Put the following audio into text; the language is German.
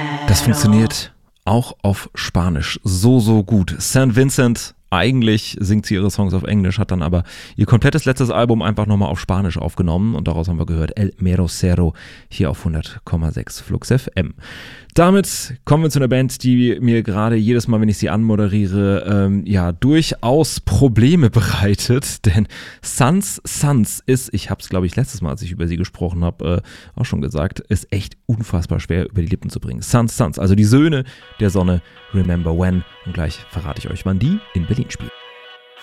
Das funktioniert auch auf Spanisch so gut. St. Vincent, eigentlich singt sie ihre Songs auf Englisch, hat dann aber ihr komplettes letztes Album einfach nochmal auf Spanisch aufgenommen und daraus haben wir gehört El Mero Cero hier auf 100,6 Flux FM. Damit kommen wir zu einer Band, die mir gerade jedes Mal, wenn ich sie anmoderiere, durchaus Probleme bereitet, denn Sons ist, ich habe es glaube ich letztes Mal, als ich über sie gesprochen habe, auch schon gesagt, ist echt unfassbar schwer über die Lippen zu bringen. Sons, also die Söhne der Sonne, Remember When, und gleich verrate ich euch, wann die in Berlin spielen.